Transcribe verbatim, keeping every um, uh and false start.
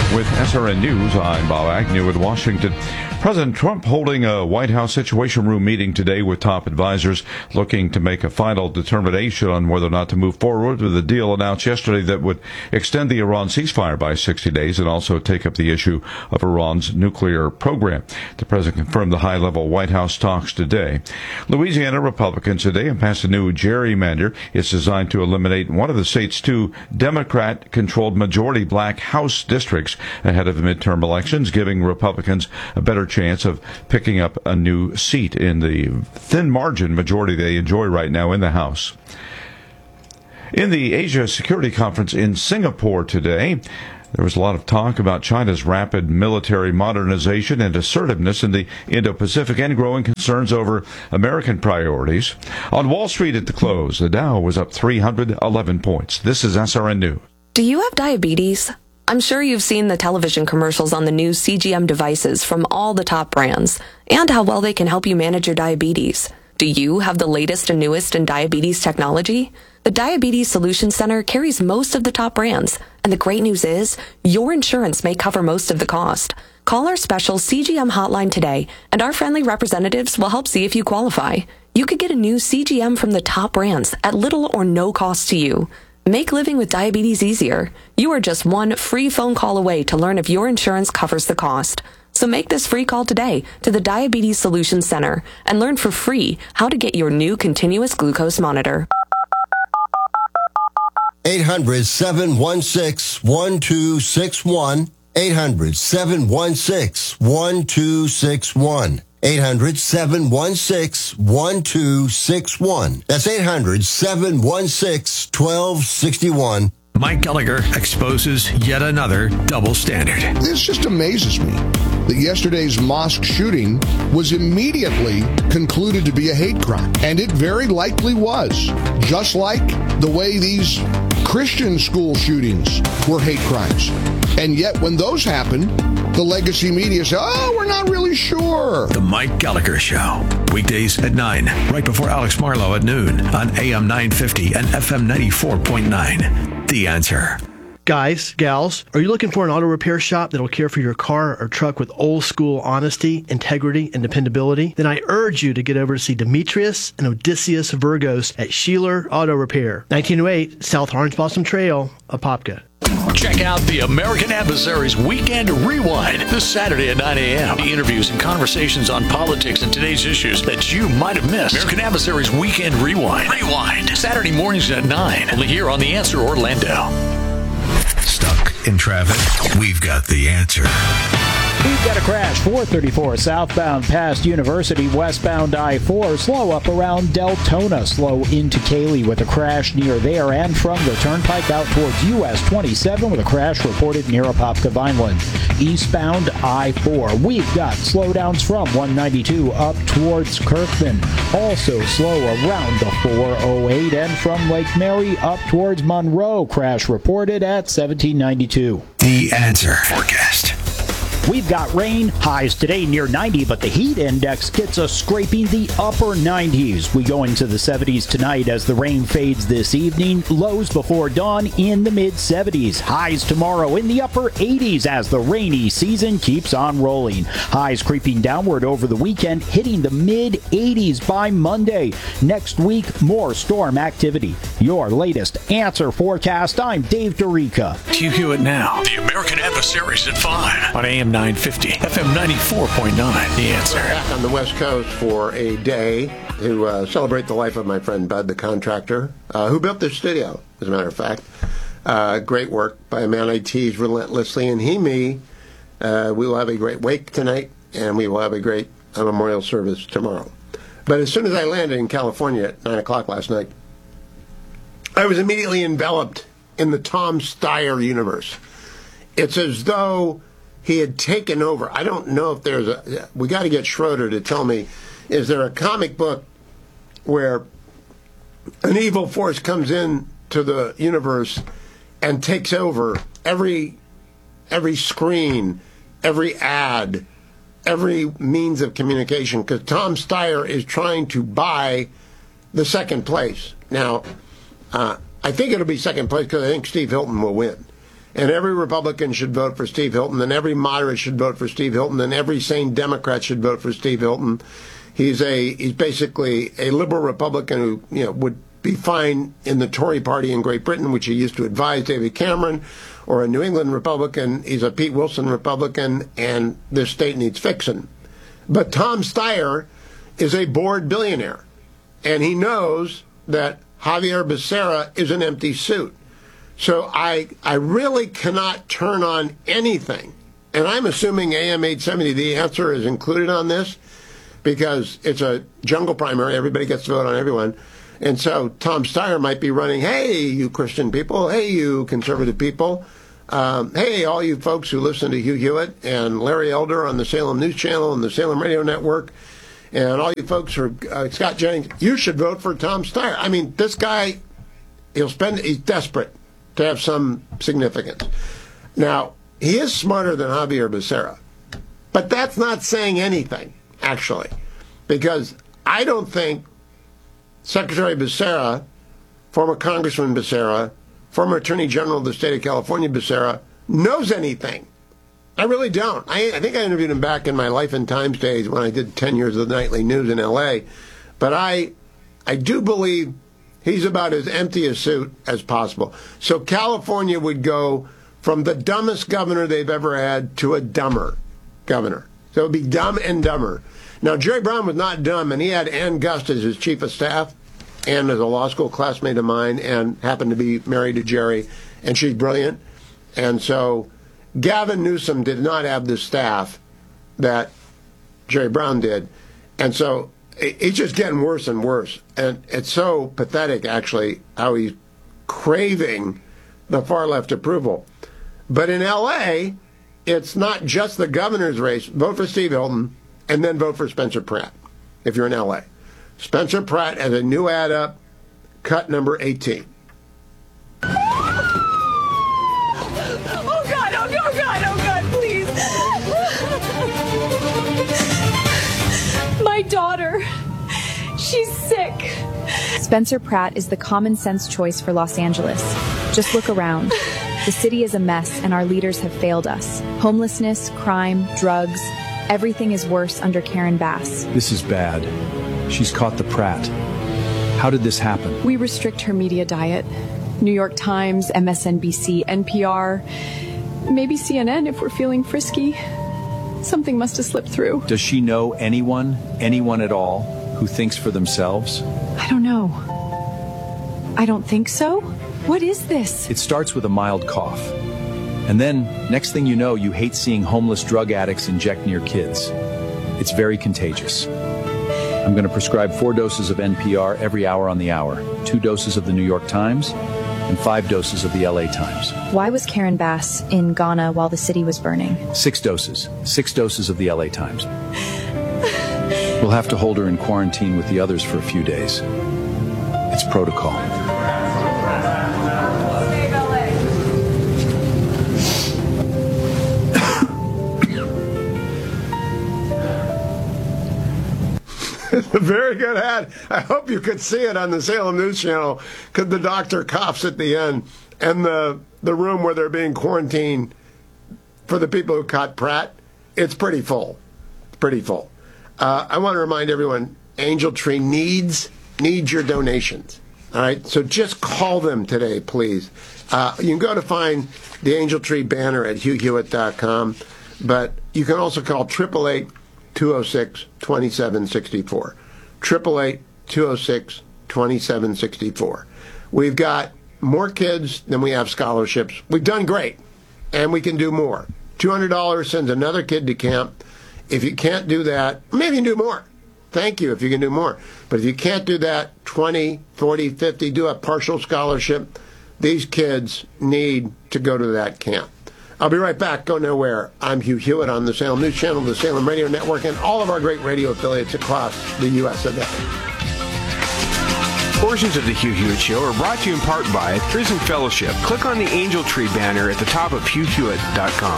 With S R N News, I'm Bob Agnew in Washington. President Trump holding a White House Situation Room meeting today with top advisors, looking to make a final determination on whether or not to move forward with the deal announced yesterday that would extend the Iran ceasefire by sixty days and also take up the issue of Iran's nuclear program. The president confirmed the high-level White House talks today. Louisiana Republicans today have passed a new gerrymander. It's designed to eliminate one of the state's two Democrat-controlled majority black House districts ahead of the midterm elections, giving Republicans a better chance of picking up a new seat in the thin margin majority they enjoy right now in the House. In the Asia Security Conference in Singapore today, there was a lot of talk about China's rapid military modernization and assertiveness in the Indo-Pacific and growing concerns over American priorities. On Wall Street at the close, the Dow was up three hundred eleven points. This is S R N News. Do you have diabetes? I'm sure you've seen the television commercials on the new C G M devices from all the top brands and how well they can help you manage your diabetes. Do you have the latest and newest in diabetes technology? The Diabetes Solutions Center carries most of the top brands, and the great news is your insurance may cover most of the cost. Call our special C G M hotline today, and our friendly representatives will help see if you qualify. You could get a new C G M from the top brands at little or no cost to you. Make living with diabetes easier. You are just one free phone call away to learn if your insurance covers the cost. So make this free call today to the Diabetes Solutions Center and learn for free how to get your new continuous glucose monitor. eight hundred, seven one six, one two six one. eight hundred, seven one six, one two six one. eight hundred, seven one six, one two six one. That's eight hundred, seven one six, one two six one. Mike Gallagher exposes yet another double standard. This just amazes me that yesterday's mosque shooting was immediately concluded to be a hate crime. And it very likely was. Just like the way these Christian school shootings were hate crimes. And yet when those happen, the legacy media say, oh, we're not really sure. The Mike Gallagher Show. Weekdays at nine, right before Alex Marlowe at noon on A M nine fifty and F M ninety-four point nine. The Answer. Guys, gals, are you looking for an auto repair shop that'll care for your car or truck with old school honesty, integrity, and dependability? Then I urge you to get over to see Demetrius and Odysseus Virgos at Sheeler Auto Repair, nineteen oh eight South Orange Blossom Trail, Apopka. Check out the American Adversaries Weekend Rewind this Saturday at nine a.m. Interviews and conversations on politics and today's issues that you might have missed. American Adversaries Weekend Rewind. Rewind. Saturday mornings at nine. Only here on The Answer Orlando. Stuck in traffic? We've got the answer. We've got a crash, four thirty-four southbound past University, westbound I four, slow up around Deltona, slow into Cayley with a crash near there, and from the turnpike out towards U S twenty-seven with a crash reported near Apopka Vineland. Eastbound I four, we've got slowdowns from one ninety-two up towards Kirkman, also slow around the four oh eight, and from Lake Mary up towards Monroe, crash reported at seventeen ninety-two. The Answer Forecast. We've got rain, highs today near ninety, but the heat index gets us scraping the upper nineties. We go into the seventies tonight as the rain fades this evening. Lows before dawn in the mid seventies. Highs tomorrow in the upper eighties as the rainy season keeps on rolling. Highs creeping downward over the weekend, hitting the mid eighties by Monday. Next week, more storm activity. Your latest Answer Forecast. I'm Dave Dorica. Q Q it now. The American Adversaries at five on A M nine fifty, F M ninety-four point nine. The Answer. We're back on the West Coast for a day to uh, celebrate the life of my friend Bud, the contractor, uh, who built this studio, as a matter of fact. Uh, great work by a man I tease relentlessly, and he, me. Uh, we will have a great wake tonight, and we will have a great uh, memorial service tomorrow. But as soon as I landed in California at nine o'clock last night, I was immediately enveloped in the Tom Steyer universe. It's as though he had taken over. I don't know if there's a... We got to get Schroeder to tell me, is there a comic book where an evil force comes in to the universe and takes over every every screen, every ad, every means of communication? Because Tom Steyer is trying to buy the second place. Now, uh, I think it'll be second place because I think Steve Hilton will win. and every Republican should vote for Steve Hilton, and every moderate should vote for Steve Hilton, and every sane Democrat should vote for Steve Hilton. He's a he's basically a liberal Republican who, you know, would be fine in the Tory party in Great Britain, which he used to advise David Cameron, or a New England Republican. He's a Pete Wilson Republican, and this state needs fixing. But Tom Steyer is a bored billionaire, and he knows that Javier Becerra is an empty suit. So I I really cannot turn on anything. And I'm assuming A M eight seventy, the answer is included on this, because it's a jungle primary. Everybody gets to vote on everyone. And so Tom Steyer might be running, hey, you Christian people, hey, you conservative people, um, hey, all you folks who listen to Hugh Hewitt and Larry Elder on the Salem News Channel and the Salem Radio Network, and all you folks who are uh, Scott Jennings, you should vote for Tom Steyer. I mean, this guy, he'll spend, he's desperate to have some significance. Now, he is smarter than Javier Becerra, but that's not saying anything, actually, because I don't think Secretary Becerra, former Congressman Becerra, former Attorney General of the state of California Becerra, knows anything. I really don't. I, I think I interviewed him back in my Life and Times days when I did ten years of the nightly news in L A. But I, I do believe he's about as empty a suit as possible. So California would go from the dumbest governor they've ever had to a dumber governor. So it would be dumb and dumber. Now, Jerry Brown was not dumb, and he had Ann Gust as his chief of staff. Ann is a law school classmate of mine and happened to be married to Jerry, and she's brilliant. And so Gavin Newsom did not have the staff that Jerry Brown did. And so it's just getting worse and worse. And it's so pathetic, actually, how he's craving the far-left approval. But in L A, it's not just the governor's race. Vote for Steve Hilton, and then vote for Spencer Pratt, if you're in L A. Spencer Pratt has a new ad up, cut number eighteen. Oh, God, oh, God, oh, God, oh, God, please. My daughter, she's sick. Spencer Pratt is the common sense choice for Los Angeles. Just look around. The city is a mess, and our leaders have failed us. Homelessness, crime, drugs, everything is worse under Karen Bass. This is bad. She's caught the Pratt. How did this happen? We restrict her media diet. New York Times, M S N B C, N P R, maybe C N N if we're feeling frisky. Something must have slipped through. Does she know anyone, anyone at all, who thinks for themselves? I don't know. I don't think so. What is this? It starts with a mild cough. And then, next thing you know, you hate seeing homeless drug addicts inject near kids. It's very contagious. I'm going to prescribe four doses of N P R every hour on the hour, two doses of the New York Times, and five doses of the L A Times. Why was Karen Bass in Ghana while the city was burning? Six doses. Six doses of the L A Times. We'll have to hold her in quarantine with the others for a few days. It's protocol. It's a very good ad. I hope you could see it on the Salem News Channel, because the doctor coughs at the end, and the the room where they're being quarantined for the people who caught Pratt, it's pretty full. It's pretty full. Uh, I want to remind everyone, Angel Tree needs needs your donations. All right, so just call them today, please. Uh, you can go to find the Angel Tree banner at hugh hewitt dot com, but you can also call triple eight two oh six twenty-seven sixty-four. triple eight two oh six twenty-seven sixty-four. We've got more kids than we have scholarships. We've done great, and we can do more. two hundred dollars sends another kid to camp. If you can't do that, maybe you can do more. Thank you if you can do more. But if you can't do that, twenty, forty, fifty, do a partial scholarship. These kids need to go to that camp. I'll be right back. Go nowhere. I'm Hugh Hewitt on the Salem News Channel, the Salem Radio Network, and all of our great radio affiliates across the U S of A. Portions of the Hugh Hewitt Show are brought to you in part by Prison Fellowship. Click on the Angel Tree banner at the top of hugh hewitt dot com.